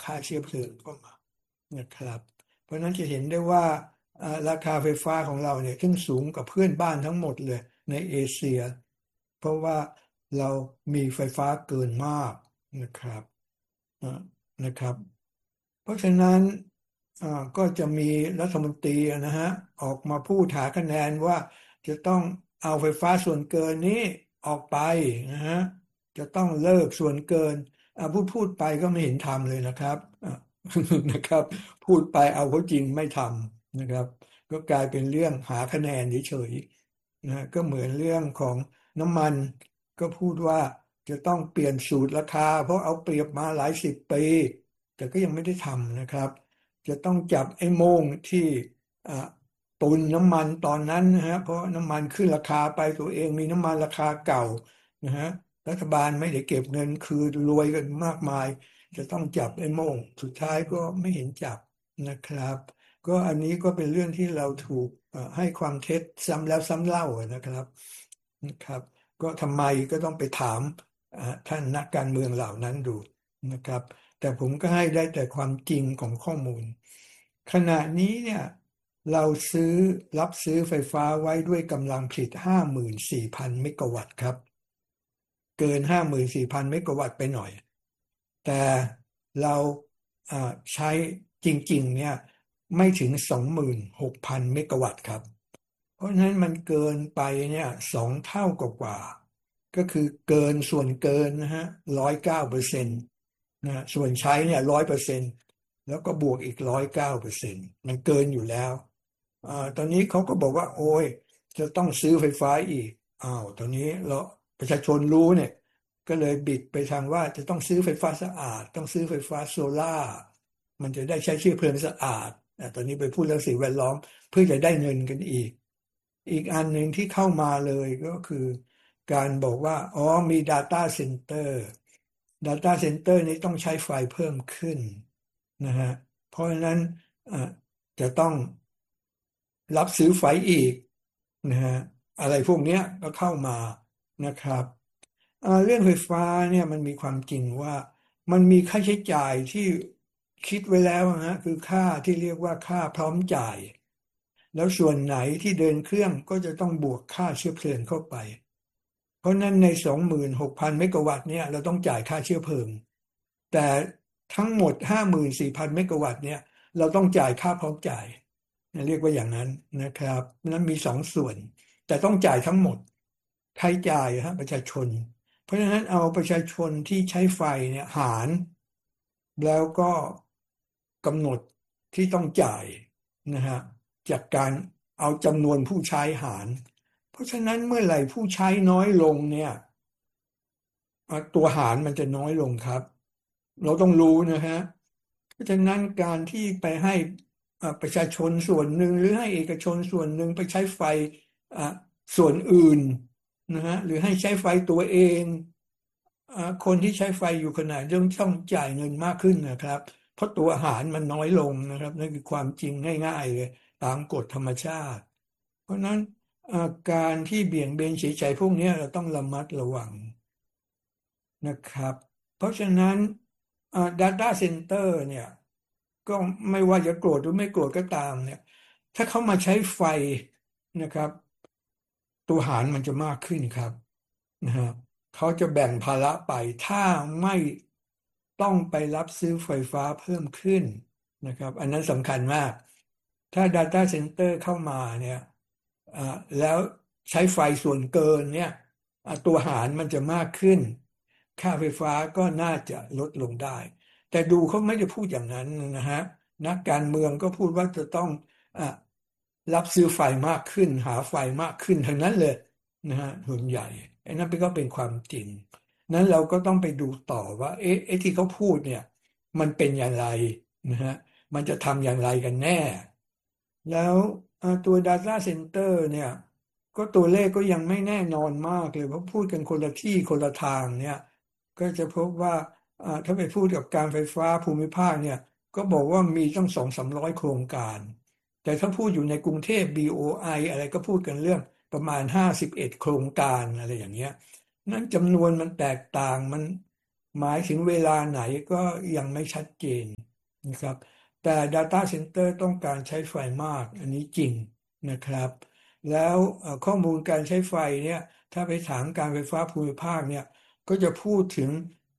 ค่าเชื้อเพลิงเข้ามานะครับเพราะฉะนั้นจะเห็นได้ว่าราคาไฟฟ้าของเราเนี่ยขึ้นสูงกับเพื่อนบ้านทั้งหมดเลยในเอเชียเพราะว่าเรามีไฟฟ้าเกินมากนะครับอ่านะครับเพราะฉะนั้นอ่าก็จะมีรัฐมนตรีนะฮะออกมาพูดหาคะแนนว่าจะต้องเอาไฟฟ้าส่วนเกินนี้ออกไปนะฮะจะต้องเลิกส่วนเกินพูดไปก็ไม่เห็นทำเลยนะครับนะครับพูดไปเอาเขาจริงไม่ทำนะครับก็กลายเป็นเรื่องหาคะแนนเฉยๆนะก็เหมือนเรื่องของน้ำมันก็พูดว่าจะต้องเปลี่ยนสูตรราคาเพราะเอาเปรียบมาหลายสิบปีแต่ก็ยังไม่ได้ทำนะครับจะต้องจับไอ้โม่งที่อ่าตุนน้ำมันตอนนั้นนะฮะเพราะน้ำมันขึ้นราคาไปตัวเองมีน้ำมันราคาเก่านะฮะรัฐบาลไม่ได้เก็บเงินคืนรวยกันมากมาย จะต้องจับไอ้โม่งสุดท้ายก็ไม่เห็นจับนะครับก็อันนี้ก็เป็นเรื่องที่เราถูกให้ความเท็จซ้ำแล้วซ้ำเล่านะครับก็ทำไมก็ต้องไปถามท่านนักการเมืองเหล่านั้นดูนะครับแต่ผมก็ให้ได้แต่ความจริงของข้อมูลขณะนี้เนี่ยเราซื้อรับซื้อไฟฟ้าไว้ด้วยกำลังผลิต54,000เมกะวัตต์ครับเกิน54,000เมกะวัตต์ไปหน่อย แต่เราอ่าใช้จริงๆเนี่ยไม่ถึง26,000เมกะวัตต์ครับเพราะฉะนั้นมันเกินไปเนี่ย2 เท่ากว่าก็คือเกินส่วนเกินนะฮะ109%นะส่วนใช้เนี่ย100%แล้วก็บวกอีก109%มันเกินอยู่แล้วตอนนี้เขาก็บอกว่าโอ้ยจะต้องซื้อไฟฟ้าอีกตอนนี้เราประชาชนรู้เนี่ย ก็เลยบิดไปทางว่าจะต้องซื้อไฟฟ้าสะอาดต้องซื้อไฟฟ้าโซล่าร์มันจะได้ใช้เชื้อเพลิงสะอาดตอนนี้ไปพูดเรื่องสิ่งแวดล้อมเพื่อจะได้เงินกันอีกอันหนึ่งที่เข้ามาเลยก็คือการบอกว่าอ๋อมี Data Center Data Center นี้ต้องใช้ไฟเพิ่มขึ้นนะฮะเพราะฉะนั้นอ่ะจะต้องรับซื้อไฟอีกนะฮะอะไรพวกเนี้ยก็เข้ามานะครับ เรื่องไฟฟ้าเนี่ยมันมีความจริงว่ามันมีค่าใช้จ่ายที่คิดไว้แล้วนะคือค่าที่เรียกว่าค่าพร้อมจ่ายแล้วส่วนไหนที่เดินเครื่องก็จะต้องบวกค่าเชื้อเพลิงเข้าไปเพราะนั้นใน26,000เมกะวัตต์เนี่ยเราต้องจ่ายค่าเชื้อเพลิงแต่ทั้งหมด54,000เมกะวัตต์เนี่ยเราต้องจ่ายค่าพร้อมจ่ายเรียกว่าอย่างนั้นนะครับนั้นมี2 ส่วนแต่ต้องจ่ายทั้งหมดใครจ่ายฮะประชาชน เพราะฉะนั้นเอาประชาชนที่ใช้ไฟเนี่ยหารแล้วก็กำหนดที่ต้องจ่ายนะฮะจากการเอาจำนวนผู้ใช้หารเพราะฉะนั้นเมื่อไหร่ผู้ใช้น้อยลงเนี่ยตัวหารมันจะน้อยลงครับเราต้องรู้นะฮะเพราะฉะนั้นการที่ไปให้ประชาชนส่วนหนึ่งหรือให้เอกชนส่วนหนึ่งไปใช้ไฟอ่ะส่วนอื่นนะฮะหรือให้ใช้ไฟตัวเองคนที่ใช้ไฟอยู่ขนาดต้องจ่ายเงินมากขึ้นนะครับเพราะตัวอาหารมันน้อยลงนะครับนั่นคือความจริงง่ายๆเลยตามกฎธรรมชาติเพราะฉะนั้นการที่เบี่ยงเบนเฉยๆพวกนี้เราต้องระมัดระวังนะครับเพราะฉะนั้นData Center เนี่ยก็ไม่ว่าจะโกรธหรือไม่โกรธก็ตามเนี่ยถ้าเขามาใช้ไฟนะครับตัวหารมันจะมากขึ้นครับนะฮะเขาจะแบ่งภาระไปถ้าไม่ต้องไปรับซื้อไฟฟ้าเพิ่มขึ้นนะครับอันนั้นสำคัญมากถ้า Data Center เข้ามาเนี่ยอ่าแล้วใช้ไฟส่วนเกินเนี่ยตัวหารมันจะมากขึ้นค่าไฟฟ้าก็น่าจะลดลงได้แต่ดูเขาไม่ได้พูดอย่างนั้นนะฮะนักการเมืองก็พูดว่าจะต้องอ่ารับซื้อไฟมากขึ้นหาไฟมากขึ้นทั้งนั้นเลยนะฮะส่วนใหญ่ไอ้นั่นก็เป็นความจริงนั้นเราก็ต้องไปดูต่อว่าเอ๊ะที่เขาพูดเนี่ยมันเป็นอย่างไรนะฮะมันจะทำอย่างไรกันแน่แล้วตัว Data Center เนี่ยก็ตัวเลขก็ยังไม่แน่นอนมากเลยเพราะพูดกันคนละที่คนละทางเนี่ยก็จะพบว่าถ้าไปพูดกับการไฟฟ้าภูมิภาคเนี่ยก็บอกว่ามีตั้ง200-300โครงการแต่ถ้าพูดอยู่ในกรุงเทพ BOI ออะไรก็พูดกันเรื่องประมาณ51โครงการอะไรอย่างเงี้ยนั้นจำนวนมันแตกต่างหมายถึงเวลาไหนก็ยังไม่ชัดเจนนะครับแต่ Data Center ต้องการใช้ไฟมากอันนี้จริงนะครับแล้วข้อมูลการใช้ไฟเนี่ยถ้าไปถามการไฟฟ้าภูมิภาคเนี่ยก็จะพูดถึง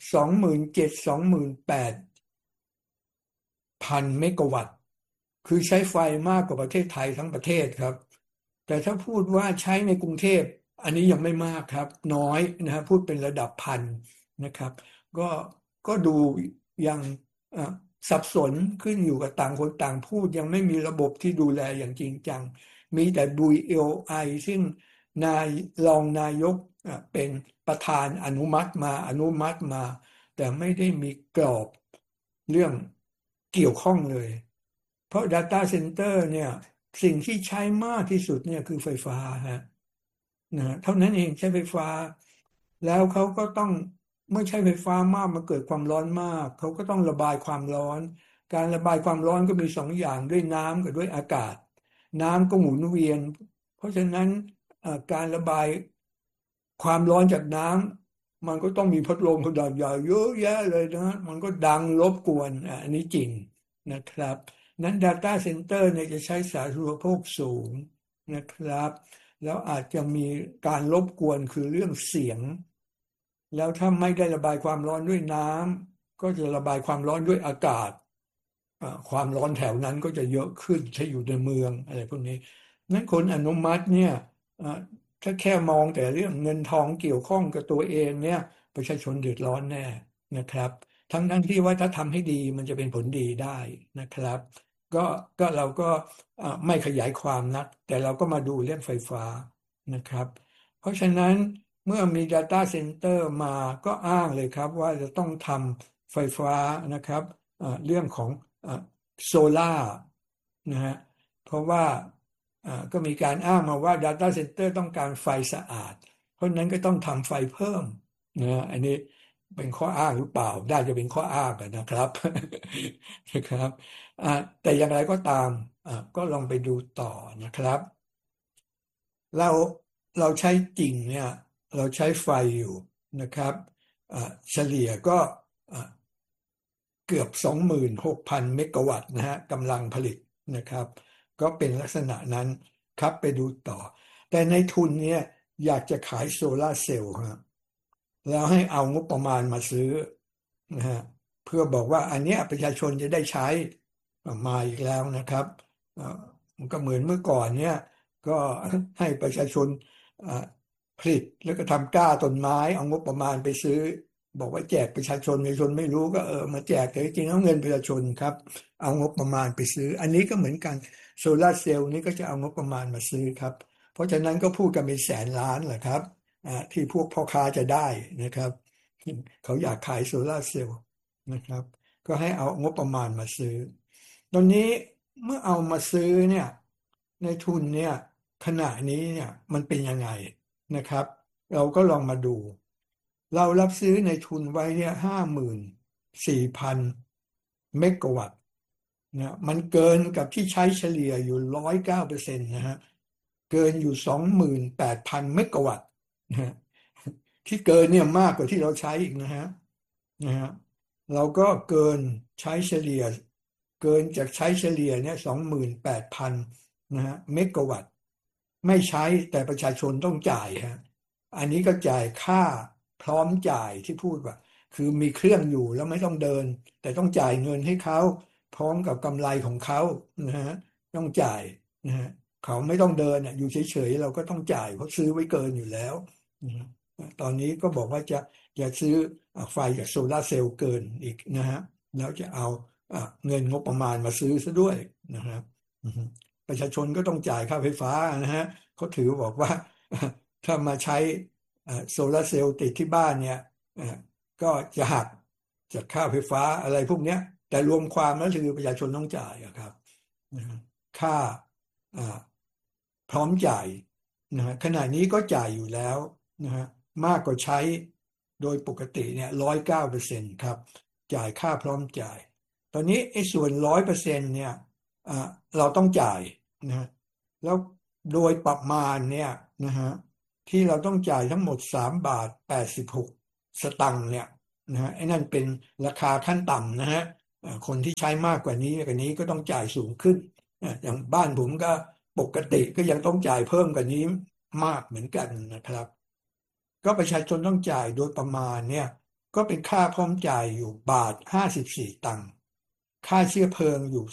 28,000-28,000 เมกะวัตต์คือใช้ไฟมากกว่าประเทศไทยทั้งประเทศครับแต่ถ้าพูดว่าใช้ในกรุงเทพอันนี้ยังไม่มากครับน้อยนะครับพูดเป็นระดับพันนะครับก็ก็ดูยังอ่ะสับสนขึ้นอยู่กับต่างคนต่างพูดยังไม่มีระบบที่ดูแลอย่างจริงจังมีแต่ BOI ซึ่งนายรองนายกเป็นประธานอนุมัติมาแต่ไม่ได้มีกรอบเรื่องเกี่ยวข้องเลย เพราะ Data Center เนี่ยสิ่งที่ใช้มากที่สุดเนี่ยคือไฟฟ้าฮะนะเท่านั้นเองใช้ไฟฟ้าแล้วเขาก็ต้องเมื่อใช้ไฟฟ้ามากมันเกิดความร้อนมากเขาก็ต้องระบายความร้อนการระบายความร้อนก็มีสองอย่างด้วยน้ำกับด้วยอากาศน้ำก็หมุนเวียนเพราะฉะนั้นการระบายความร้อนจากน้ำมันก็ต้องมีพัดลมขนาดใหญ่เยอะแยะเลยนะมันก็ดังรบกวนอันนี้จริงนะครับนั้น Data Center เนี่ยจะใช้สาธารณูปโภคสูงนะครับแล้วอาจจะมีการรบกวนคือเรื่องเสียงแล้วถ้าไม่ได้ระบายความร้อนด้วยน้ำก็จะระบายความร้อนด้วยอากาศความร้อนแถวนั้นก็จะเยอะขึ้นถ้าอยู่ในเมืองอะไรพวกนี้นั้นคนอนุมัติเนี่ยอ่าถ้าแค่มองแต่เรื่องเงินทองเกี่ยวข้องกับตัวเองเนี่ยประชาชนเดือดร้อนแน่นะครับทั้งที่ว่าถ้าทำให้ดีมันจะเป็นผลดีได้นะครับก็เราก็ไม่ขยายความนักแต่เราก็มาดูเรื่องไฟฟ้านะครับเพราะฉะนั้นเมื่อมี Data Center มาก็อ้างเลยครับว่าจะต้องทำไฟฟ้านะครับเรื่องของโซล่านะฮะเพราะว่าก็มีการอ้างมาว่า Data Center ต้องการไฟสะอาดเพราะนั้นก็ต้องทำไฟเพิ่มนะอันนี้เป็นข้ออ้างหรือเปล่าได้จะเป็นข้ออ้างกันนะครับนะครับอ่าแต่อย่างไรก็ตามก็ลองไปดูต่อนะครับเราใช้จริงเนี่ยเราใช้ไฟอยู่นะครับอ่าเฉลี่ยก็อ่า เกือบ26,000 เมกะวัตต์นะฮะกำลังผลิตนะครับก็เป็นลักษณะนั้นครับไปดูต่อแต่ในทุนเนี่ยอยากจะขายโซลาร์เซลล์ฮะแล้วให้เอางบประมาณมาซื้อนะฮะเพื่อบอกว่าอันเนี้ยประชาชนจะได้ใช้มาอีกแล้วนะครับเอ่อมันก็เหมือนเมื่อก่อนเนี่ยก็ให้ประชาชนเอ่อผลิตแล้วก็ทำกล้าต้นไม้เอางบประมาณไปซื้อ บอกว่าแจกประชาชนไม่รู้ก็มาแจกแต่จริงๆเอาเงินประชาชนครับเอางบประมาณไปซื้ออันนี้ก็เหมือนกันโซลาร์เซลล์นี้ก็จะเอางบประมาณมาซื้อครับเพราะฉะนั้นก็พูดกันเป็นแสนล้านแหละครับที่พวกพ่อค้าจะได้นะครับเขาอยากขายโซลาร์เซลล์นะครับก็ให้เอางบประมาณมาซื้อตอนนี้เมื่อเอามาซื้อเนี่ยในทุนเนี่ยขณะนี้เนี่ยมันเป็นยังไงนะครับเราก็ลองมาดู เรารับซื้อในทุนไว้เนี่ย54,000 เมกะวัตต์นะมันเกินกับที่ใช้เฉลี่ยอยู่109%นะฮะเกินอยู่28,000 เมกะวัตต์นะฮะที่เกินเนี่ยมากกว่าที่เราใช้อีกนะฮะเราก็เกินใช้เฉลี่ยเกินจากใช้เฉลี่ยเนี่ย28,000นะฮะเมกะวัตต์ไม่ใช้แต่ประชาชนต้องจ่ายฮะ อันนี้ก็จ่ายค่าพร้อมจ่ายที่พูดว่าคือมีเครื่องอยู่แล้วไม่ต้องเดินแต่ต้องจ่ายเงินให้เขาพร้อมกับกำไรของเขานะฮะต้องจ่ายนะฮะเขาไม่ต้องเดินอยู่เฉยๆเราก็ต้องจ่ายเพราะซื้อไว้เกินอยู่แล้วนะฮะตอนนี้ก็บอกว่าจะซื้อไฟจากโซลาร์เซลล์เกินอีกนะฮะแล้วจะเอาเงินงบประมาณมาซื้อซะด้วยนะฮะอือฮึประชาชนก็ต้องจ่ายค่าไฟฟ้านะฮะเขาถือบอกว่า ถ้ามาใช้โซลาร์เซลล์ติดที่บ้านเนี่ยเอ่อก็จะหักจากค่าไฟฟ้าอะไรพวกเนี้ยแต่รวมความแล้วคือประชาชนต้องจ่ายอะครับนะฮะค่าอ่าพร้อมจ่ายนะฮะขณะนี้ก็จ่ายอยู่แล้วนะฮะมากกว่าใช้โดยปกติเนี่ย109%ครับจ่ายค่าพร้อมจ่ายตอนนี้ไอ้ส่วน100%เนี่ยอ่าเราต้องจ่ายนะฮะ แล้วโดยประมาณเนี่ยนะฮะที่เราต้องจ่ายทั้งหมด3.86 บาทเนี่ยนะฮะไอ้นั่นเป็นราคาขั้นต่ำนะฮะคนที่ใช้มากกว่านี้ก็ต้องจ่ายสูงขึ้นอย่างบ้านผมก็ปกติก็ยังต้องจ่ายเพิ่มกว่านี้มากเหมือนกันนะครับก็ประชาชนต้องจ่ายโดยประมาณเนี่ยก็เป็นค่าพร้อมจ่ายอยู่บาท 54 ตังค์ค่าเชื้อเพลิงอยู่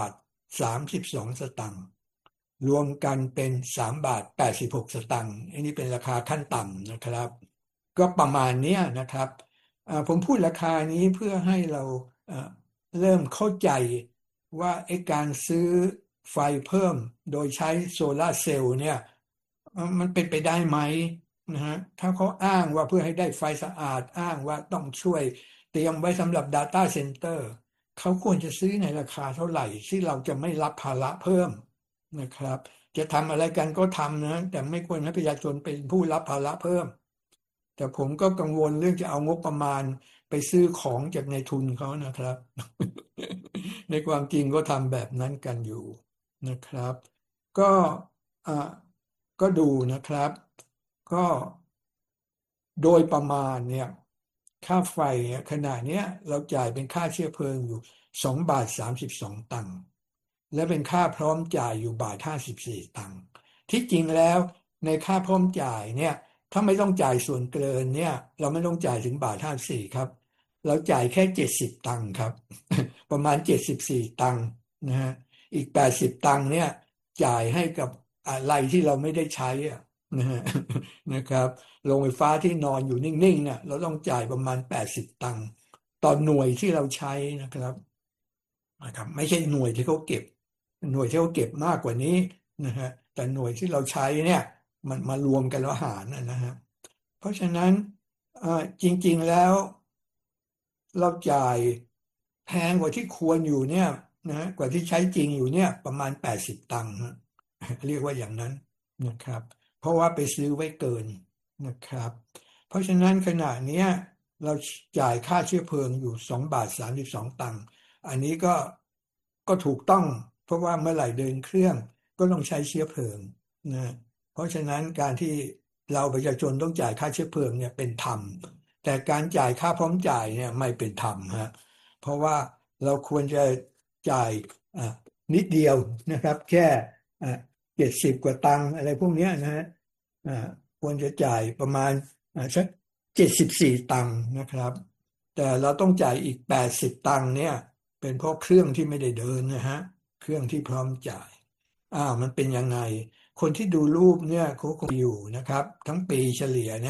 2 บาท 32 สตางค์รวมกันเป็น3 บาท 86 สตางค์อันนี้เป็นราคาขั้นต่ำนะครับก็ประมาณเนี้ยนะครับผมพูดราคานี้เพื่อให้เราเอ่อเริ่มเข้าใจว่าไอ้การซื้อไฟเพิ่มโดยใช้โซลาร์เซลล์เนี่ยมันเป็นไปได้ไหมนะฮะถ้าเขาอ้างว่าเพื่อให้ได้ไฟสะอาดอ้างว่าต้องช่วยเตรียมไว้สำหรับ Data Center เขาควรจะซื้อในราคาเท่าไหร่ที่เราจะไม่รับภาระเพิ่มนะครับจะทำอะไรกันก็ทำนะแต่ไม่ควรให้ประชาชนเป็นผู้รับภาระเพิ่มแต่ผมก็กังวลเรื่องจะเอางบประมาณไปซื้อของจากในทุนเขานะครับในความจริงก็ทำแบบนั้นกันอยู่นะครับก็อ่าก็ดูนะครับก็โดยประมาณเนี่ยค่าไฟเนี่ยขณะเนี้ยเราจ่ายเป็นค่าเชื้อเพลิงอยู่2 บาท 32 สตางค์และเป็นค่าพร้อมจ่ายอยู่บาท 54 สตางค์ที่จริงแล้วในค่าพร้อมจ่ายเนี่ยถ้าไม่ต้องจ่ายส่วนเกินเนี่ยเราไม่ต้องจ่ายถึงบาท 54ครับเราจ่ายแค่70 ตังค์ครับประมาณ74 ตังค์นะฮะอีก80 ตังค์เนี่ยจ่ายให้กับอะไรที่เราไม่ได้ใช้อะนะฮะนะครับโรงไฟฟ้าที่นอนอยู่นิ่งๆเนี่ยเราต้องจ่ายประมาณ80 ตังค์ต่อหน่วยที่เราใช้นะครับไม่ใช่หน่วยที่เขาเก็บหน่วยที่เขาเก็บมากกว่านี้นะฮะแต่หน่วยที่เราใช้เนี่ยมันมารวมกันแล้วหารนะฮะเพราะฉะนั้นเอ่อจริงๆแล้วเราจ่ายแพงกว่าที่ควรอยู่เนี่ยนะฮะกว่าที่ใช้จริงอยู่เนี่ยประมาณ80 ตังค์ฮะเรียกว่าอย่างนั้นนะครับเพราะว่าไปซื้อไว้เกินนะครับเพราะฉะนั้นขณะเนี้ยเราจ่ายค่าเชื้อเพลิงอยู่2 บาท 32 สตางค์ อันนี้ก็ถูกต้องเพราะว่าเมื่อไหร่เดินเครื่องก็ต้องใช้เชื้อเพลิงนะเพราะฉะนั้นการที่เราประชาชนต้องจ่ายค่าเชื้อเพลิงเนี่ยเป็นธรรมแต่การจ่ายค่าพร้อมจ่ายเนี่ยไม่เป็นธรรมฮะเพราะว่าเราควรจะจ่ายอ่ะนิดเดียวนะครับแค่อ่ะ70 กว่าตังค์อะไรพวกเนี้ยนะฮะอ่ะควรจะจ่ายประมาณสัก74 ตังค์นะครับแต่เราต้องจ่ายอีก80 ตังค์เนี่ย เป็นเพราะเครื่องที่ไม่ได้เดินนะฮะเครื่องที่พร้อมจ่ายมันเป็นยังไงคนที่ดูรูปเนี่ยเขาคงอยู่นะครับทั้งปีเฉลี่ยเนี่ย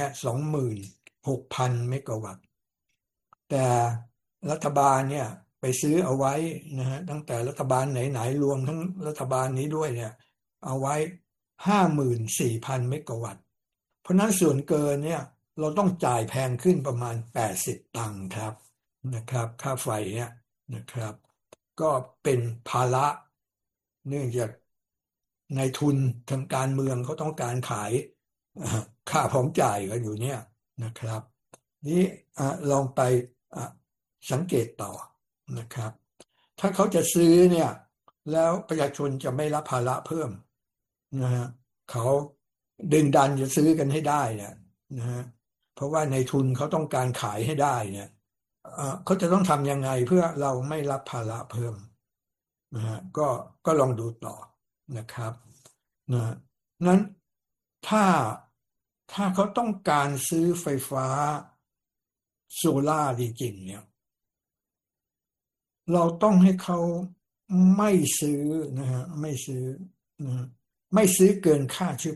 26,000 เมกะวัตต์แต่รัฐบาลเนี่ยไปซื้อเอาไว้นะฮะตั้งแต่รัฐบาลไหนๆรวมทั้งรัฐบาลนี้ด้วยเนี่ยเอาไว้54,000 เมกะวัตต์เพราะนั้นส่วนเกินเนี่ยเราต้องจ่ายแพงขึ้นประมาณ80 ตังค์ครับนะครับค่าไฟเนี่ยนะครับ ก็เป็นภาระเนื่องจากนายทุนทางการเมืองเขาต้องการขายเอ่อค่าพร้อมจ่ายกันอยู่เนี่ยนะครับนี่ลองไปอ่ะสังเกตต่อนะครับถ้าเขาจะซื้อเนี่ยแล้วประชาชนจะไม่รับภาระเพิ่มนะฮะเขาดึงดันจะซื้อกันให้ได้เนี่ยนะฮะเพราะว่าในทุนเขาต้องการขายให้ได้เนี่ย เขาจะต้องทำยังไงเพื่อเราไม่รับภาระเพิ่มนะฮะก็ลองดูต่อนะครับนะนั้นถ้าถ้าเขาต้องการซื้อไฟฟ้าโซล่าร์จริงๆเนี่ยเราต้องให้เขาไม่ซื้อนะฮะไม่ซื้อนะฮะไม่ซื้อเกินค่าเชื้อ